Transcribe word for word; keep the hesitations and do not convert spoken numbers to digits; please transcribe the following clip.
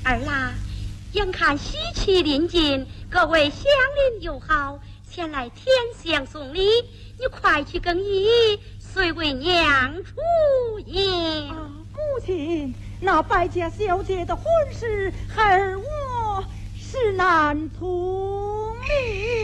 儿啦，眼看喜气临近，各位乡邻友好前来天香送礼，你快去更衣，随为娘出迎。 啊，母亲，那白家小姐的婚事，孩儿我是难同意。